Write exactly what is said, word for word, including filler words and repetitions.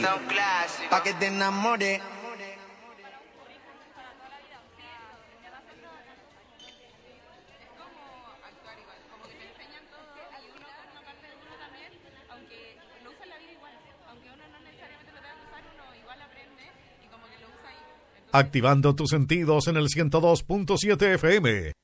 Pa' que te enamore. Activando tus sentidos en el ciento dos punto siete F M.